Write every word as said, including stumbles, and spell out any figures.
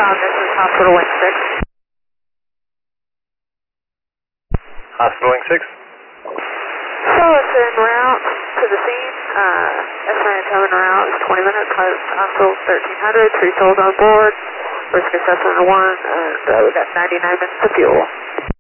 Tom, this is Hospital Wing six. Hospital Wing six? So it's en route to the scene. Uh, estimated time en route is twenty minutes. Hospital thirteen hundred, three souls on board. Risk assessment of one, and uh, we got ninety-nine minutes of fuel.